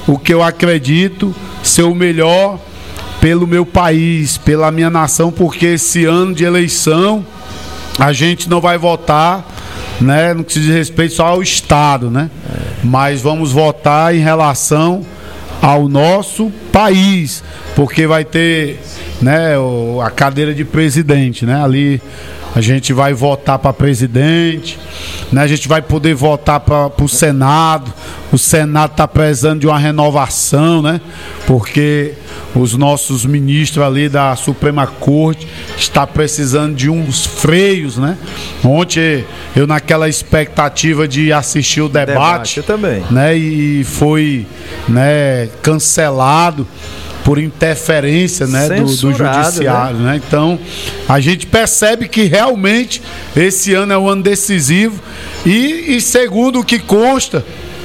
o que eu acredito ser o melhor pelo meu país, pela minha nação, porque esse ano de eleição a gente não vai votar, né, no que se diz respeito só ao Estado, né? Mas vamos votar em relação ao nosso país, porque vai ter, né, a cadeira de presidente, né? Ali a gente vai votar para presidente, né? A gente vai poder votar para o Senado. O Senado está precisando de uma renovação, né? Porque os nossos ministros ali da Suprema Corte está precisando de uns freios, né? Ontem eu naquela expectativa de assistir o debate eu também, né? E foi, né, cancelado por interferência, né, do judiciário, né? Então a gente percebe que realmente esse ano é um ano decisivo e segundo o que consta,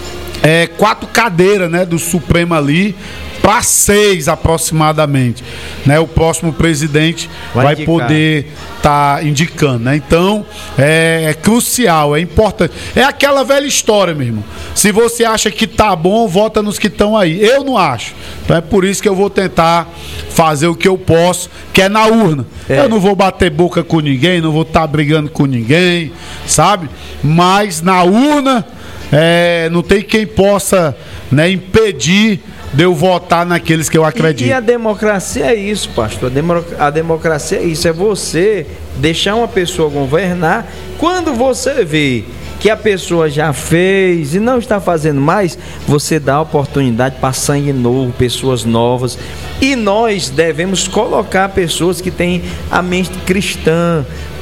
4 cadeiras, né, do Supremo ali para 6 aproximadamente, né? O próximo presidente vai poder estar indicando, né? Então é crucial, é importante. É aquela velha história, meu irmão. Se você acha que tá bom, vota nos que estão aí. Eu não acho. Então é por isso que eu vou tentar fazer o que eu posso, que é na urna. Eu não vou bater boca com ninguém, não vou estar brigando com ninguém, sabe? Mas na urna não tem quem possa, né, impedir de eu votar naqueles que eu acredito. E a democracia é isso, pastor. A democracia é isso, é você deixar uma pessoa governar. Quando você vê que a pessoa já fez e não está fazendo mais, você dá oportunidade para sangue novo, pessoas novas. E nós devemos colocar pessoas que têm a mente cristã,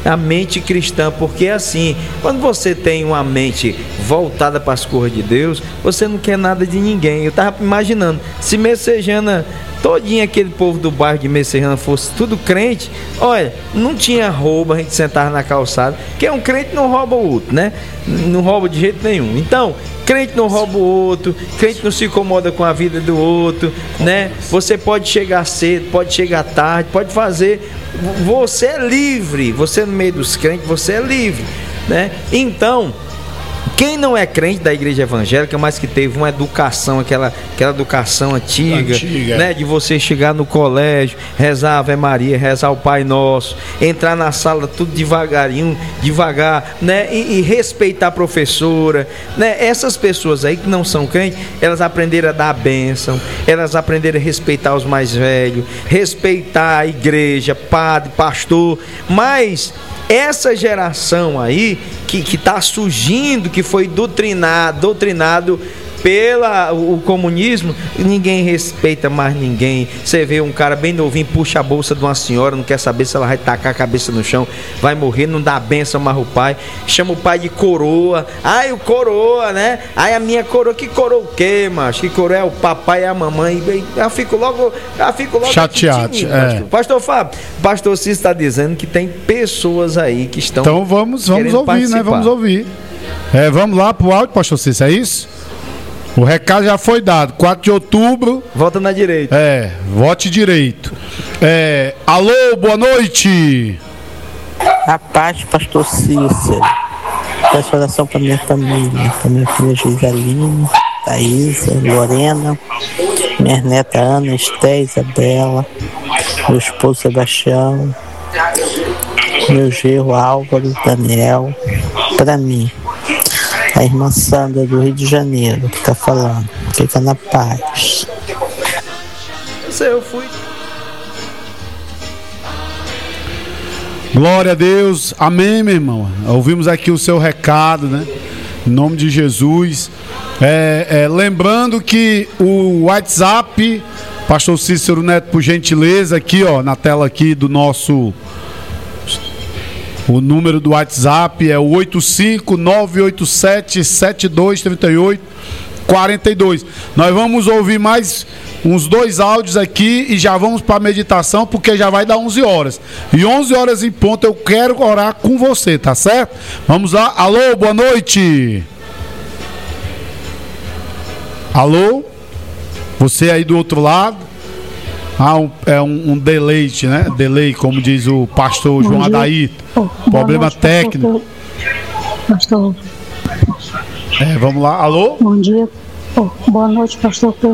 porque assim, quando você tem uma mente voltada para as coisas de Deus, você não quer nada de ninguém. Eu estava imaginando, se Messejana, todinho aquele povo do bairro de Messejana fosse tudo crente, olha, não tinha roubo, a gente sentava na calçada, porque um crente não rouba o outro, né? Não rouba de jeito nenhum. Então, crente não rouba o outro, crente não se incomoda com a vida do outro, né? Você pode chegar cedo, pode chegar tarde, pode fazer. Você é livre, você no meio dos crentes, você é livre, né? Então, quem não é crente da igreja evangélica, mas que teve uma educação, aquela educação antiga, né? De você chegar no colégio, rezar a Ave Maria, rezar o Pai Nosso, entrar na sala tudo devagarinho, devagar, né? E respeitar a professora, né? Essas pessoas aí que não são crentes, elas aprenderam a dar a bênção, elas aprenderam a respeitar os mais velhos, respeitar a igreja, padre, pastor, mas essa geração aí que está surgindo, que foi doutrinado pelo comunismo, ninguém respeita mais ninguém. Você vê um cara bem novinho, puxa a bolsa de uma senhora, não quer saber se ela vai tacar a cabeça no chão, vai morrer, não dá bênção mais o pai, chama o pai de coroa. Ai, o coroa, né? Ai, a minha coroa, que coroa o quê, macho? Que coroa é o papai e a mamãe. Eu fico logo chateado. Pastor Fábio, pastor Cícero está dizendo que tem pessoas aí que estão. Então vamos ouvir, participar, né? Vamos ouvir. Vamos lá pro áudio, pastor Cícero, é isso? O recado já foi dado. 4 de outubro. Vota na direita. Vote direito. Alô, boa noite. A paz, pastor Cícero. Peço oração para minha família. Para minha filha Gisaline, Thaísa, Lorena, minha neta Ana, Esté, Isabela, meu esposo Sebastião, meu genro Álvaro, Daniel, para mim. A irmã Sandra do Rio de Janeiro que está falando. Fica na paz. Eu fui. Glória a Deus. Amém, meu irmão. Ouvimos aqui o seu recado, né? Em nome de Jesus. Lembrando que o WhatsApp, pastor Cícero Neto, por gentileza, aqui, ó, na tela aqui do nosso... O número do WhatsApp é o 85987723842. Nós vamos ouvir mais uns 2 áudios aqui e já vamos para a meditação, porque já vai dar 11 horas. E 11 horas em ponto eu quero orar com você, tá certo? Vamos lá. Alô, boa noite. Alô? Você aí do outro lado? Um deleite, né? Delay, como diz o pastor João Adair. Problema técnico. Pastor. Vamos lá, alô? Bom dia. Boa noite, pastor.